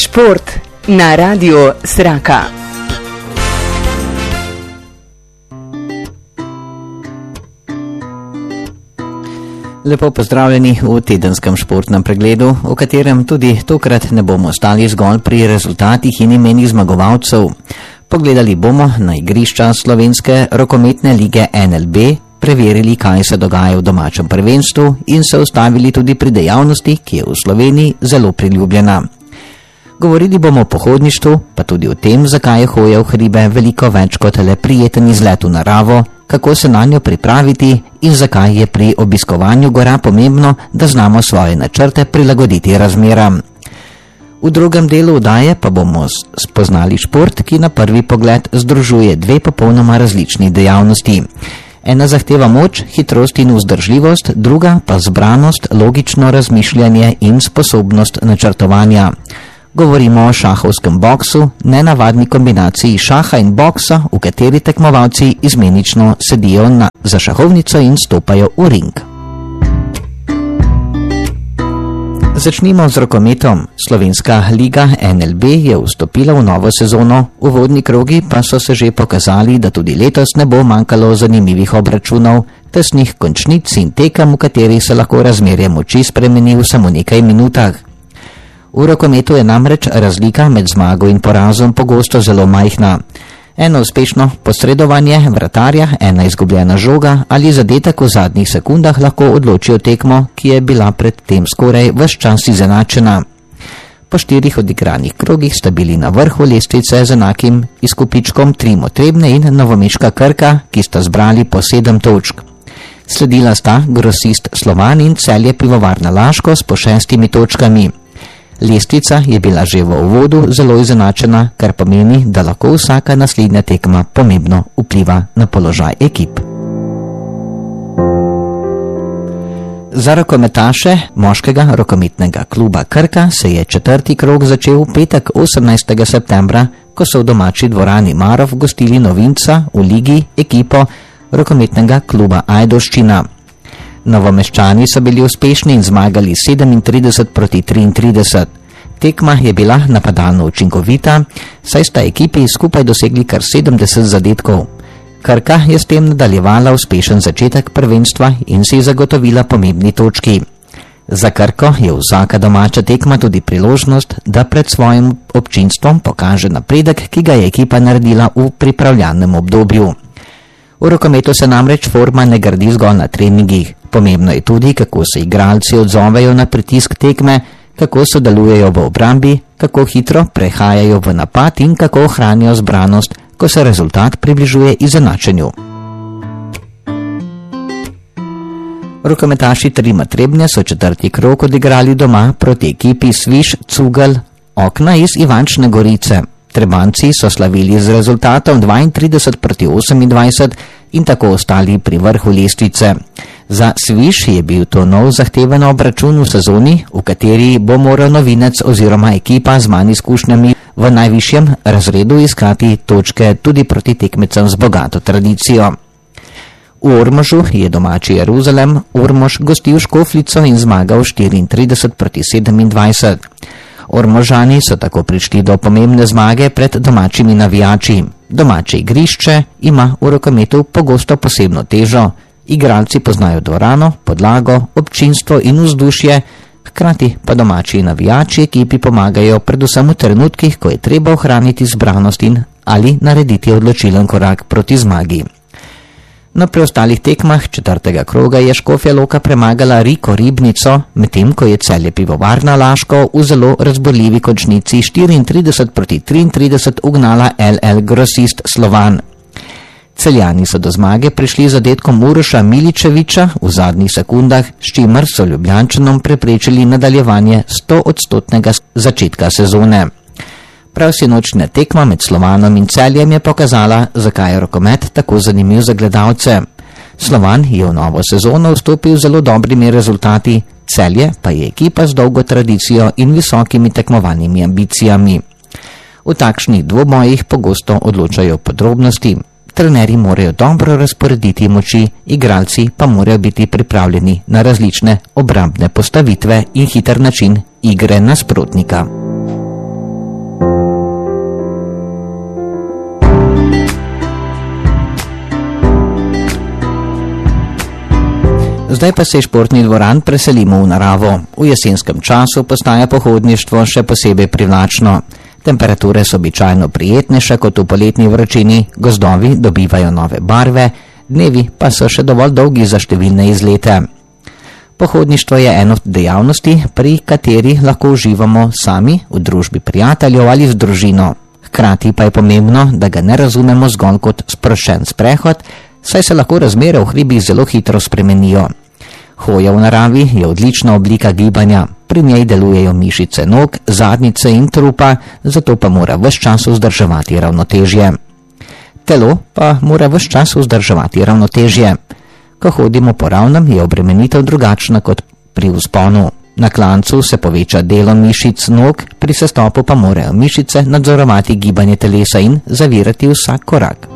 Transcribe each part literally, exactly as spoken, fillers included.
Šport na Radiu Sraka. Lepo pozdravljeni v tedenskem športnem pregledu, v katerem tudi tokrat ne bomo ostali zgolj pri rezultatih in imenih zmagovalcev. Pogledali bomo na igrišča slovenske rokometne lige N L B, preverili, kaj se dogaja v domačem prvenstvu in se ustavili tudi pri dejavnosti, ki je v Sloveniji zelo priljubljena. Govorili bomo o pohodništvu, pa tudi o tem, zakaj je hoja v hribe veliko več kot le prijeten izlet v naravo, kako se na njo pripraviti in zakaj je pri obiskovanju gora pomembno, da znamo svoje načrte prilagoditi razmeram. V drugem delu oddaje pa bomo spoznali šport, ki na prvi pogled združuje dve popolnoma različni dejavnosti. Ena zahteva moč, hitrost in vzdržljivost, druga pa zbranost, logično razmišljanje in sposobnost načrtovanja. Govorimo o šahovskem boksu, nenavadni kombinaciji šaha in boksa, v kateri tekmovalci izmenično sedijo na, za šahovnico in stopajo v ring. Začnimo z rokometom. Slovenska liga N L B je vstopila v novo sezono, uvodni krogi pa so se že pokazali, da tudi letos ne bo manjkalo zanimivih obračunov, tesnih končnic in tekem, v katerih se lahko razmerje moči spremeni v samo nekaj minutah. V rokometu je namreč razlika med zmago in porazom pogosto zelo majhna. Eno uspešno posredovanje vratarja, ena izgubljena žoga ali zadetek v zadnjih sekundah lahko odločijo tekmo, ki je bila pred tem skoraj ves čas izenačena. Po štirih odigranih krogih sta bili na vrhu lestvice z enakim izkupičkom tri Motrebne in novomeška Krka, ki sta zbrali po sedem točk. Sledila sta Grosist Slovan in Celje Pivovarna Laško s po šestimi točkami. Lestvica je bila že v uvodu zelo izenačena, kar pomeni, da lahko vsaka naslednja tekma pomembno vpliva na položaj ekip. Za rokometaše moškega rokometnega kluba Krka se je četrti krog začel v petek osemnajstega septembra, ko so v domači dvorani Marof gostili novinca v ligi ekipo rokometnega kluba Ajdovščina. Novomeščani so bili uspešni in zmagali sedemintrideset proti triintrideset. Tekma je bila napadalno učinkovita, saj sta ekipi skupaj dosegli kar sedemdeset zadetkov. Krka je s tem nadaljevala uspešen začetek prvenstva in si zagotovila pomembni točki. Za Krko je vsaka domača tekma tudi priložnost, da pred svojim občinstvom pokaže napredek, ki ga je ekipa naredila v pripravljalnem obdobju. V rokometu se namreč forma ne gradi zgolj na treningih. Pomembno je tudi, kako se igralci odzovejo na pritisk tekme, kako sodelujejo v obrambi, kako hitro prehajajo v napad in kako ohranijo zbranost, ko se rezultat približuje izenačenju. Rokometaši Trima Trebnje so četrti krog odigrali doma proti ekipi Sviš Cugel Okna iz Ivančne Gorice. Trebanci so slavili z rezultatom dvaintrideset proti osemindvajset in tako ostali pri vrhu lestvice. Za Sviš je bil to nov zahteven obračun v sezoni, v kateri bo moral novinec oziroma ekipa z manj izkušnjami v najvišjem razredu iskati točke tudi proti tekmecem z bogato tradicijo. V Ormožu je domači Jeruzalem Ormož gostil Škofljico in zmagal štiriintrideset proti sedemindvajset. Ormožani so tako prišli do pomembne zmage pred domačimi navijači. Domače igrišče ima v rokometu pogosto posebno težo. Igralci poznajo dvorano, podlago, občinstvo in vzdušje, hkrati pa domači navijači ekipi pomagajo predvsem v trenutkih, ko je treba ohraniti zbranost in ali narediti odločilen korak proti zmagi. Na preostalih tekmah četrtega kroga je Škofja Loka premagala Riko Ribnico, medtem ko je Celje Pivovarna Laško v zelo razborljivi končnici štiriintrideset proti triintrideset ugnala L L Grosist Slovan. Celjani so do zmage prišli z zadetkom Uroša Miličeviča v zadnjih sekundah, s čimer so Ljubljančanom preprečili nadaljevanje stoodstotnega začetka sezone. Prav sinočnja tekma med Slovanom in Celjem je pokazala, zakaj je rokomet tako zanimiv za gledalce. Slovan je v novo sezono vstopil z zelo dobrimi rezultati, Celje pa je ekipa z dolgo tradicijo in visokimi tekmovalnimi ambicijami. V takšnih dvobojih pogosto odločajo podrobnosti. Trenerji morajo dobro razporediti moči, igralci pa morajo biti pripravljeni na različne obrambne postavitve in hiter način igre nasprotnika. Zdaj pa se iz športnih dvoran preselimo v naravo. V jesenskem času postaja pohodništvo še posebej privlačno. Temperature so običajno prijetnejše kot v poletni vročini, gozdovi dobivajo nove barve, dnevi pa so še dovolj dolgi za številne izlete. Pohodništvo je eno od dejavnosti, pri kateri lahko uživamo sami, v družbi prijateljev ali z družino. Hkrati pa je pomembno, da ga ne razumemo zgolj kot sproščen sprehod, saj se lahko razmere v hribih zelo hitro spremenijo. Hoja v naravi je odlična oblika gibanja, pri njej delujejo mišice nog, zadnjice in trupa, zato pa mora ves čas vzdrževati ravnotežje. Telo pa mora ves čas vzdrževati ravnotežje. Ko hodimo po ravnem, je obremenitev drugačna kot pri vzponu. Na klancu se poveča delo mišic nog, pri sestopu pa morajo mišice nadzorovati gibanje telesa in zavirati vsak korak.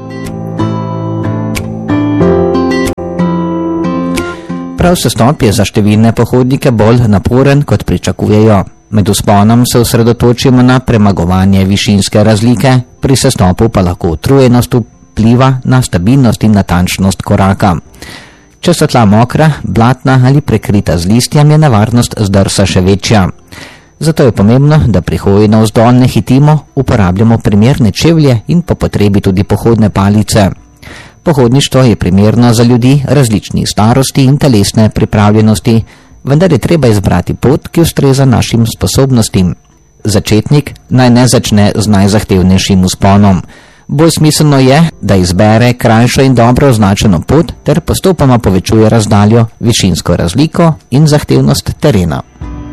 Prav sestop je za številne pohodnike bolj naporen, kot pričakujejo. Med vzponom se osredotočimo na premagovanje višinske razlike, pri sestopu pa lahko utrujenost vpliva na stabilnost in natančnost koraka. Če so tla mokra, blatna ali prekrita z listjem, je nevarnost zdrsa še večja. Zato je pomembno, da pri hoji navzdol ne hitimo, uporabljamo primerne čevlje in po potrebi tudi pohodne palice. Pohodništvo je primerno za ljudi različnih starosti in telesne pripravljenosti, vendar je treba izbrati pot, ki ustreza našim sposobnostim. Začetnik naj ne začne z najzahtevnejšim vzponom. Bolj smiselno je, da izbere krajšo in dobro označeno pot ter postopoma povečuje razdaljo, višinsko razliko in zahtevnost terena.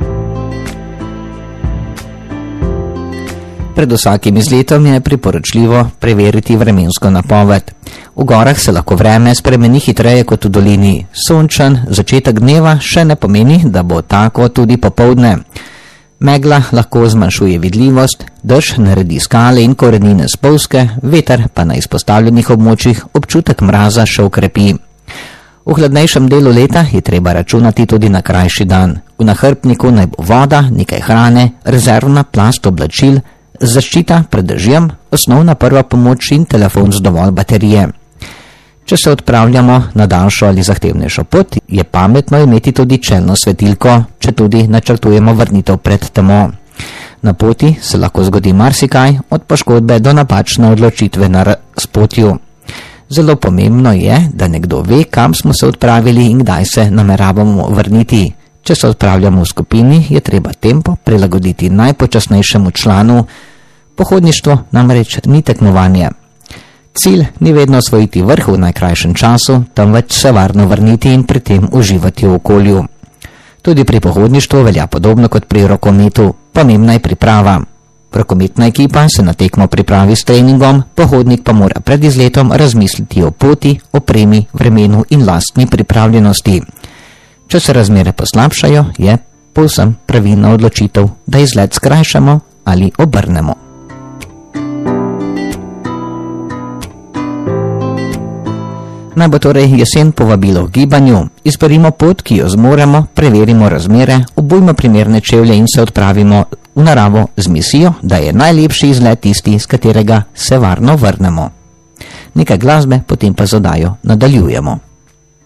Pred vsakim izletom je priporočljivo preveriti vremensko napoved. V gorah se lahko vreme spremeni hitreje kot v dolini. Sončen začetek dneva še ne pomeni, da bo tako tudi popoldne. Megla lahko zmanjšuje vidljivost, dež naredi skale in korenine spolzke, veter pa na izpostavljenih območjih občutek mraza še okrepi. V hladnejšem delu leta je treba računati tudi na krajši dan. V nahrbtniku naj bo voda, nekaj hrane, rezervna plast oblačil, zaščita pred dežjem, osnovna prva pomoč in telefon z dovolj baterije. Če se odpravljamo na daljšo ali zahtevnejšo pot, je pametno imeti tudi čelno svetilko, če tudi načrtujemo vrnitev pred temo. Na poti se lahko zgodi marsikaj, od poškodbe do napačne odločitve na razpotju. Zelo pomembno je, da nekdo ve, kam smo se odpravili in kdaj se nameravamo vrniti. Če se odpravljamo v skupini, je treba tempo prilagoditi najpočasnejšemu članu. Pohodništvo namreč ni tekmovanje. Cilj ni vedno osvojiti vrh v najkrajšem času, temveč se varno vrniti in pri tem uživati v okolju. Tudi pri pohodništvu velja podobno kot pri rokometu, pomembna je priprava. Rokometna ekipa se na tekmo pripravi s treningom, pohodnik pa mora pred izletom razmisliti o poti, opremi, vremenu in lastni pripravljenosti. Če se razmere poslabšajo, je povsem pravilna odločitev, da izlet skrajšamo ali obrnemo. Naj bo torej jesen povabilo k gibanju. Izberimo pot, ki jo zmoremo, preverimo razmere, obujmo primerne čevlje in se odpravimo v naravo z misijo, da je najlepši izlet tisti, z katerega se varno vrnemo. Nekaj glasbe, potem pa z oddajo nadaljujemo.